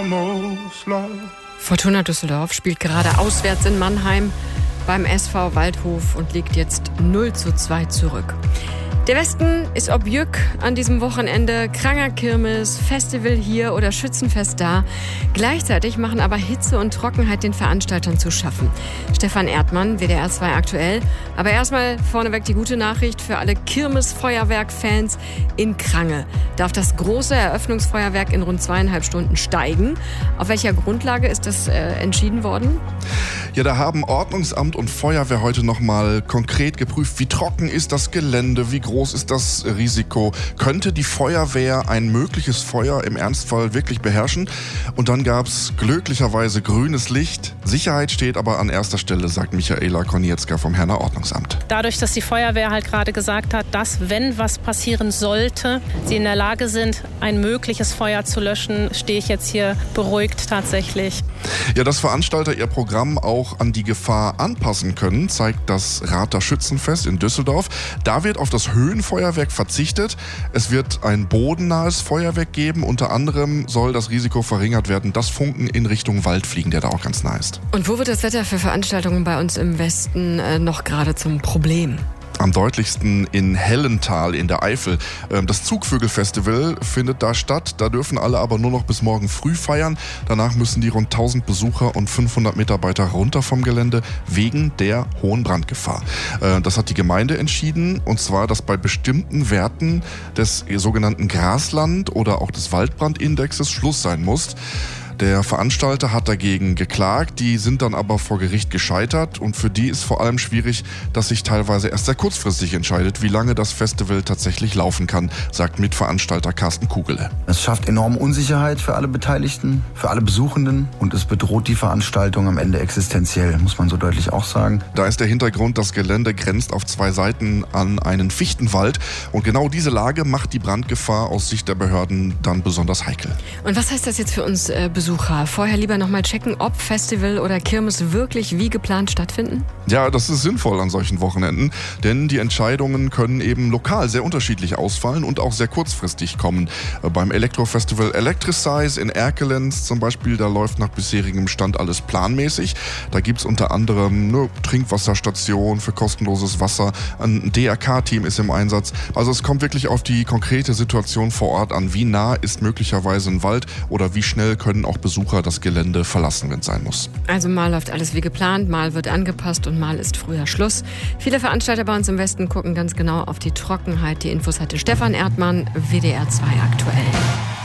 almost love. Fortuna Düsseldorf spielt gerade auswärts in Mannheim beim SV Waldhof und liegt jetzt 0:2 zurück. Der Westen ist ob Jück an diesem Wochenende, Kranger Kirmes, Festival hier oder Schützenfest da. Gleichzeitig machen aber Hitze und Trockenheit den Veranstaltern zu schaffen. Stefan Erdmann, WDR 2 aktuell. Aber erstmal vorneweg die gute Nachricht für alle Kirmes-Feuerwerk-Fans in Krange. Darf das große Eröffnungsfeuerwerk in rund 2,5 Stunden steigen? Auf welcher Grundlage ist das entschieden worden? Ja, da haben Ordnungsamt und Feuerwehr heute nochmal konkret geprüft, wie trocken ist das Gelände, wie groß ist das Risiko, könnte die Feuerwehr ein mögliches Feuer im Ernstfall wirklich beherrschen? Und dann gab es glücklicherweise grünes Licht. Sicherheit steht aber an erster Stelle, sagt Michaela Konietzka vom Herner Ordnungsamt. Dadurch, dass die Feuerwehr halt gerade gesagt hat, dass, wenn was passieren sollte, sie in der Lage sind, ein mögliches Feuer zu löschen, stehe ich jetzt hier beruhigt tatsächlich. Ja, dass Veranstalter ihr Programm auch an die Gefahr anpassen können, zeigt das Rather Schützenfest in Düsseldorf. Da wird auf das Höhenfeuerwerk verzichtet. Es wird ein bodennahes Feuerwerk geben. Unter anderem soll das Risiko verringert werden, dass Funken in Richtung Wald fliegen, der da auch ganz nah ist. Und wo wird das Wetter für Veranstaltungen bei uns im Westen noch gerade zum Problem? Am deutlichsten in Hellental in der Eifel. Das Zugvögelfestival findet da statt. Da dürfen alle aber nur noch bis morgen früh feiern. Danach müssen die rund 1000 Besucher und 500 Mitarbeiter runter vom Gelände wegen der hohen Brandgefahr. Das hat die Gemeinde entschieden. Und zwar, dass bei bestimmten Werten des sogenannten Grasland- oder auch des Waldbrandindexes Schluss sein muss. Der Veranstalter hat dagegen geklagt, die sind dann aber vor Gericht gescheitert und für die ist vor allem schwierig, dass sich teilweise erst sehr kurzfristig entscheidet, wie lange das Festival tatsächlich laufen kann, sagt Mitveranstalter Carsten Kugele. Es schafft enorme Unsicherheit für alle Beteiligten, für alle Besuchenden und es bedroht die Veranstaltung am Ende existenziell, muss man so deutlich auch sagen. Da ist der Hintergrund, das Gelände grenzt auf 2 Seiten an einen Fichtenwald und genau diese Lage macht die Brandgefahr aus Sicht der Behörden dann besonders heikel. Und was heißt das jetzt für uns Besucher? Vorher lieber nochmal checken, ob Festival oder Kirmes wirklich wie geplant stattfinden? Ja, das ist sinnvoll an solchen Wochenenden, denn die Entscheidungen können eben lokal sehr unterschiedlich ausfallen und auch sehr kurzfristig kommen. Beim Elektrofestival Electricize in Erkelenz zum Beispiel, da läuft nach bisherigem Stand alles planmäßig. Da gibt es unter anderem eine Trinkwasserstation für kostenloses Wasser, ein DRK-Team ist im Einsatz. Also es kommt wirklich auf die konkrete Situation vor Ort an, wie nah ist möglicherweise ein Wald oder wie schnell können auch Besucher das Gelände verlassen, wenn es sein muss. Also mal läuft alles wie geplant, mal wird angepasst und mal ist früher Schluss. Viele Veranstalter bei uns im Westen gucken ganz genau auf die Trockenheit. Die Infos hatte Stefan Erdmann, WDR 2 aktuell.